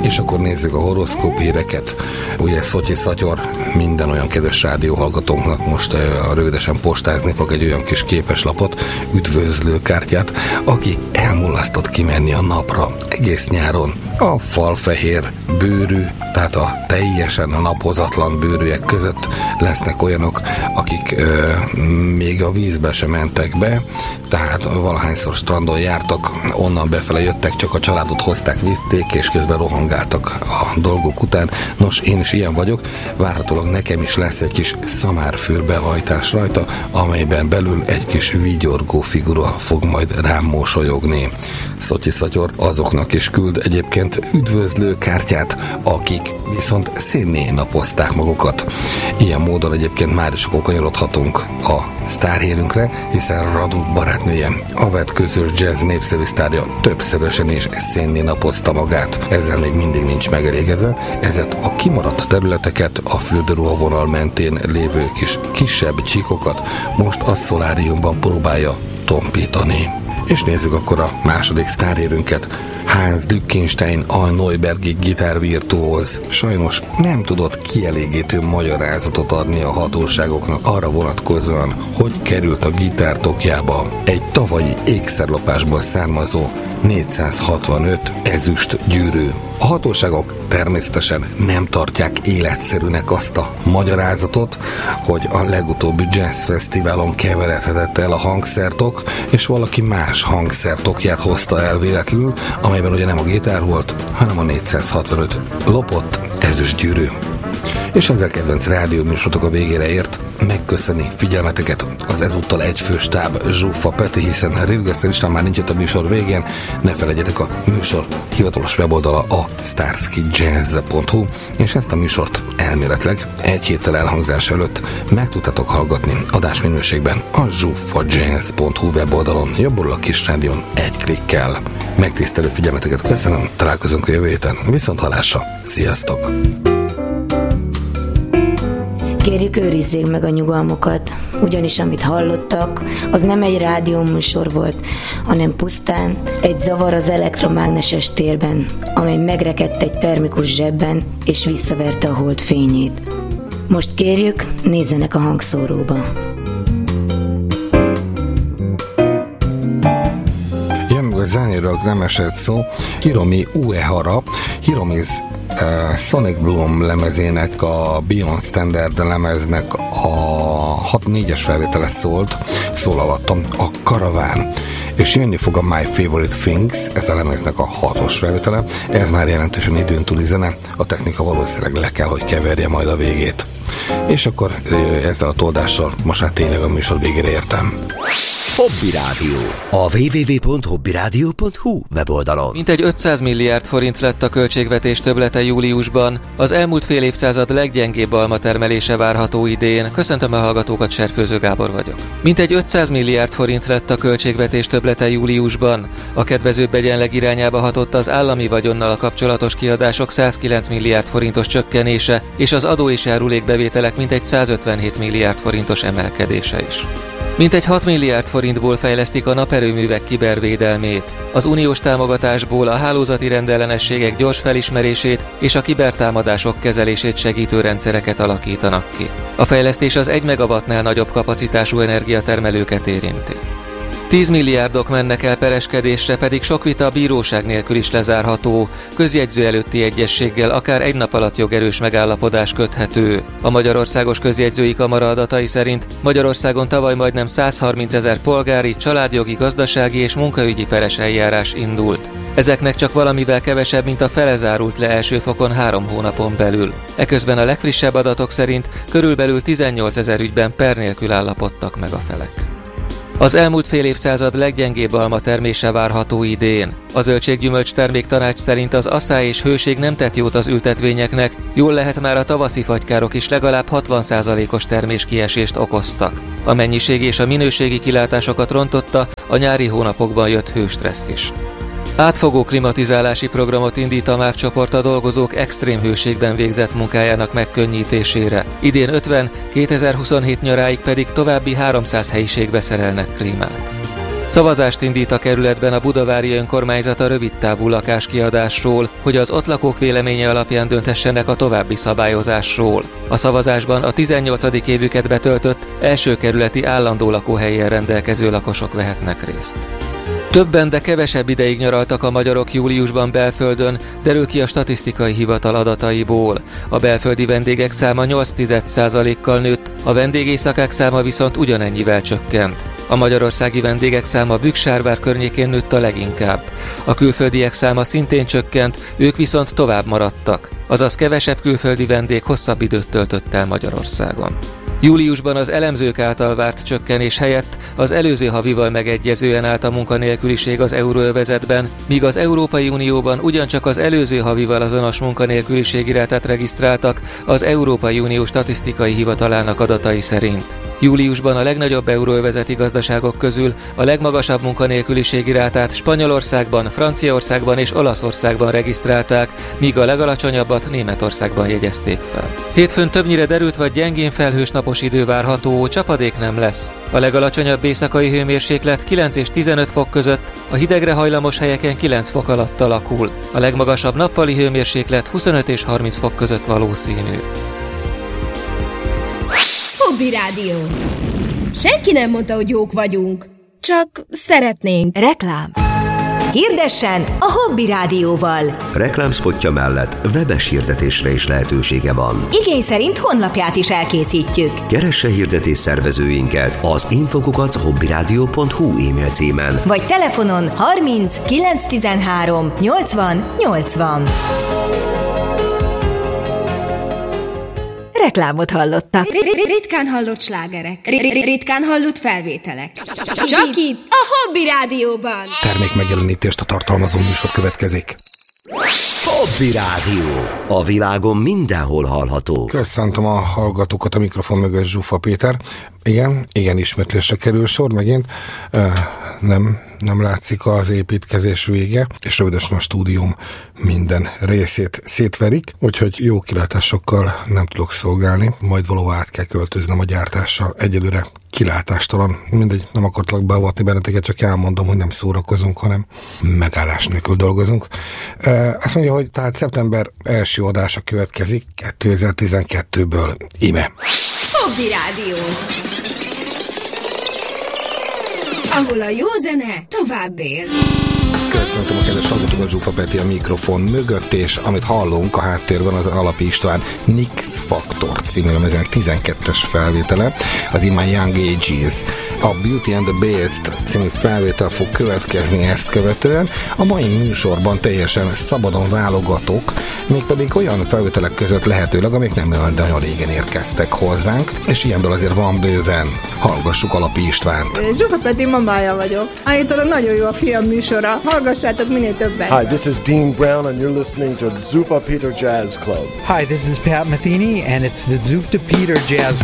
És akkor nézzük a horoszkóp híreket. Ugye Szotyi Szatyor minden olyan kedves rádióhallgatónknak most rövidesen postázni fog egy olyan kis képeslapot, üdvözlőkártyát, aki elmulasztott kimenni a napra egész nyáron. A falfehér bőrű, tehát a teljesen napozatlan bőrűek között lesznek olyanok, akik még a vízbe sem mentek be, tehát valahányszor strandon jártak, onnan befele jöttek, csak a családot hozták, vitték, és közben rohangáltak a dolgok után. Nos, én is ilyen vagyok, várhatólag nekem is lesz egy kis szamárfürbehajtás rajta, amelyben belül egy kis vigyorgó figura fog majd rám mosolyogni. Szotyi Szatyor azoknak is küld egyébként üdvözlőkártyát, akik viszont szénné napozták magukat. Ilyen módon egyébként már is akkor kanyarodhatunk a sztárhírünkre, hiszen Radu barátnője, a vetközös jazz népszerű sztárja többszörösen is szénné napozta magát. Ezzel még mindig nincs megelégedve, ezért a kimaradt területeket, a fürdőruhavonal mentén lévő kisebb csíkokat most a szoláriumban próbálja tompítani. És nézzük akkor a második sztárhírünket. Hans Dückenstein, a neubergi gitárvirtuóz sajnos nem tudott kielégítő magyarázatot adni a hatóságoknak arra vonatkozóan, hogy került a gitártokjába egy tavalyi ékszerlopásból származó 465 ezüst gyűrű. A hatóságok természetesen nem tartják életszerűnek azt a magyarázatot, hogy a legutóbbi jazz fesztiválon keveredhetett el a hangszertok, és valaki más hangszertokját hozta el véletlenül, amelyben ugye nem a gitár volt, hanem a 465 lopott ezüstgyűrű. És ezzel kedvenc rádióműsorotok a végére ért. Megköszöni figyelmeteket az ezúttal egyfős stáb, Zsuffa Peti, hiszen Ridgeszter István már nincs itt a műsor végén. Ne felejtjetek, a műsor hivatalos weboldala a starskijazz.hu, és ezt a műsort elméletileg egy héttel elhangzás előtt meg tudtatok hallgatni adásminőségben a zsuffajazz.hu weboldalon, jobbról a kis rádión egy klikkel. Megtisztelő figyelmeteket köszönöm, találkozunk a jövő héten, viszont hallásra, sziasztok! Kérjük, őrizzék meg a nyugalmukat, ugyanis amit hallottak, az nem egy rádióműsor volt, hanem pusztán egy zavar az elektromágneses térben, amely megrekedt egy termikus zsebben, és visszaverte a hold fényét. Most kérjük, nézzenek a hangszóróba. A zenéről nem esett szó. Hiromi Uehara, Hiromi's Sonic Bloom lemezének, a Beyond Standard lemeznek a 6-4-es felvétele szól alattam, a Karaván. És jönni fog a My Favorite Things, ez a lemeznek a 6-os felvétele, ez már jelentősen időn túli zene, a technika valószínűleg le kell, hogy keverje majd a végét. És akkor ezzel a toldással most már tényleg a műsor végére értem. Hobby Rádió. A www.hobbyradio.hu weboldalon. Mintegy 500 milliárd forint lett a költségvetés többlete júliusban. Az elmúlt fél évszázad leggyengébb almatermelése várható idén. Köszöntöm a hallgatókat, Serfőző Gábor vagyok. Mintegy 500 milliárd forint lett a költségvetés többlete júliusban. A kedvezőbb egyenleg irányába hatott az állami vagyonnal a kapcsolatos kiadások 109 milliárd forintos csökkenése, és az adó és járulékbevételek mintegy 157 milliárd forintos emelkedése is. Mintegy 6 milliárd forintból fejlesztik a naperőművek kibervédelmét. Az uniós támogatásból a hálózati rendellenességek gyors felismerését és a kibertámadások kezelését segítő rendszereket alakítanak ki. A fejlesztés az 1 megawattnál nagyobb kapacitású energiatermelőket érinti. 10 milliárdok mennek el pereskedésre, pedig sok vita a bíróság nélkül is lezárható, közjegyző előtti egyezséggel akár egy nap alatt jogerős megállapodás köthető. A Magyarországos Közjegyzői Kamara adatai szerint Magyarországon tavaly majdnem 130 000 polgári, családjogi, gazdasági és munkaügyi peres eljárás indult. Ezeknek csak valamivel kevesebb, mint a fele zárult le első fokon 3 hónapon belül. Eközben a legfrissebb adatok szerint körülbelül 18 000 ügyben per nélkül állapodtak meg a felek. Az elmúlt fél évszázad leggyengébb almatermése várható idén. A Zöldséggyümölcs Terméktanács szerint az asszály és hőség nem tett jót az ültetvényeknek, jól lehet már a tavaszi fagykárok is legalább 60%-os terméskiesést okoztak. A mennyiségi és a minőségi kilátásokat rontotta a nyári hónapokban jött hőstressz is. Átfogó klimatizálási programot indít a MÁV csoport a dolgozók extrém hőségben végzett munkájának megkönnyítésére. Idén 50, 2027 nyaráig pedig további 300 helyiségbe szerelnek klímát. Szavazást indít a kerületben a budavári önkormányzat a rövidtávú lakáskiadásról, hogy az ott lakók véleménye alapján döntessenek a további szabályozásról. A szavazásban a 18. évüket betöltött első kerületi állandó lakóhelyen rendelkező lakosok vehetnek részt. Többen, de kevesebb ideig nyaraltak a magyarok júliusban belföldön, derül ki a statisztikai hivatal adataiból. A belföldi vendégek száma 8,1%-kal nőtt, a vendégészakák száma viszont ugyanennyivel csökkent. A magyarországi vendégek száma Bükkssárvár környékén nőtt a leginkább. A külföldiek száma szintén csökkent, ők viszont tovább maradtak. Azaz kevesebb külföldi vendég hosszabb időt töltött el Magyarországon. Júliusban az elemzők által várt csökkenés helyett az előző havival megegyezően állt a munkanélküliség az euróövezetben, míg az Európai Unióban ugyancsak az előző havival azonos munkanélküliségi rátát regisztráltak az Európai Unió statisztikai hivatalának adatai szerint. Júliusban a legnagyobb euróövezeti gazdaságok közül a legmagasabb munkanélküliségi rátát Spanyolországban, Franciaországban és Olaszországban regisztrálták, míg a legalacsonyabbat Németországban jegyezték fel. Hétfőn többnyire derült vagy gyengén felhős napos idő várható, csapadék nem lesz. A legalacsonyabb éjszakai hőmérséklet 9 és 15 fok között, a hidegre hajlamos helyeken 9 fok alatt alakul. A legmagasabb nappali hőmérséklet 25 és 30 fok között valószínű. Hobby Rádió. Senki nem mondta, hogy jók vagyunk. Csak szeretnénk. Reklám. Hirdessen a Hobby Rádióval. Reklámspotja mellett webes hirdetésre is lehetősége van. Igény szerint honlapját is elkészítjük. Keresse hirdetés szervezőinket az info@hobbyradio.hu e-mail címen. Vagy telefonon 30 913 80 80. Reklámot hallottak. Ritkán hallott slágerek. Ritkán hallott felvételek. Csak itt, a Hobby Rádióban. Termék megjelenítést a tartalmazó műsor következik. Hobby Rádió. A világon mindenhol hallható. Köszöntöm a hallgatókat, a mikrofon mögött Zsufa Péter. Igen, ismétlésre kerül sor megint. Nem látszik az építkezés vége, és rövidesen a stúdióm minden részét szétverik, úgyhogy jó kilátásokkal nem tudok szolgálni, majd valóban át kell költöznem a gyártással. Egyelőre kilátástalan, mindegy, nem akartalak beavatni benneteket, csak elmondom, hogy nem szórakozunk, hanem megállás nélkül dolgozunk. Azt mondja, hogy tehát szeptember első adása következik 2012-ből. Íme. Hobby Rádió. Ahol a jó zene tovább él. Köszöntöm a kedves hallgatókat, Zsufa Peti a mikrofon mögött, és amit hallunk a háttérben az Alapi István Nix Factor című lemezének 12-es felvétele, az In My Young Ages. A Beauty and the Beast című felvétel fog következni ezt követően. A mai műsorban teljesen szabadon válogatok, mégpedig olyan felvételek között lehetőleg, amik nem nagyon régen érkeztek hozzánk, és ilyenből azért van bőven. Hallgassuk Alapi Istvánt. Zsufa Peti mamája vagyok. Állítólag nagyon jó a film műsora. Hallgassátok minél többet. Hi, this is Dean Brown and you're listening to Zuffa Peter Jazz Club. Hi, this is Pat Metheny and it's the Zuffa Peter Jazz